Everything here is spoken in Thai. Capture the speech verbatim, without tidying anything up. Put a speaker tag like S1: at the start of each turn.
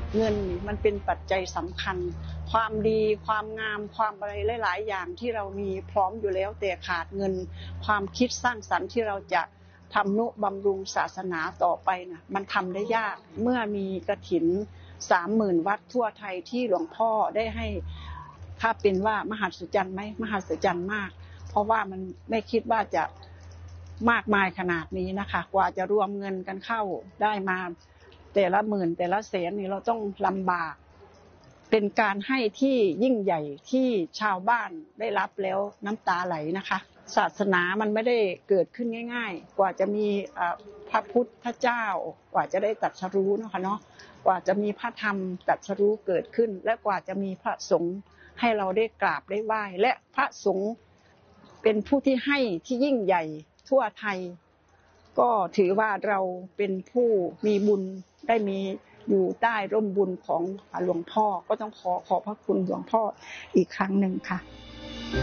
S1: เงินมันเป็นปัจจัยสำคัญความดีความงามความอะไรหลายๆอย่างที่เรามีพร้อมอยู่แล้วแต่ขาดเงินความคิดสร้างสรรค์ที่เราจะทำนุบำรุงศาสนาต่อไปนะมันทำได้ยากเมื่อมีกฐินสามหมื่นวัดทั่วไทยที่หลวงพ่อได้ให้ถ้าเป็นว่ามหัศจรรย์ไหมมหัศจรรย์มากเพราะว่ามันไม่คิดว่าจะมากมายขนาดนี้นะคะกว่าจะรวมเงินกันเข้าได้มาแต่ละหมื่นแต่ละแสนนี่เราต้องลำบากเป็นการให้ที่ยิ่งใหญ่ที่ชาวบ้านได้รับแล้วน้ำตาไหลนะคะศาสนามันไม่ได้เกิดขึ้นง่ายๆกว่าจะมีพระพุทธเจ้ากว่าจะได้ตรัสรู้เนาะค่ะเนาะกว่าจะมีพระธรรมตรัสรู้เกิดขึ้นและกว่าจะมีพระสงฆ์ให้เราได้กราบได้ไหว้และพระสงฆ์เป็นผู้ที่ให้ที่ยิ่งใหญ่ทั่วไทยก็ถือว่าเราเป็นผู้มีบุญได้มีอยู่ใต้ร่มบุญของหลวงพ่อก็ต้องขอขอบพระคุณหลวงพ่ออีกครั้งหนึ่งค่ะ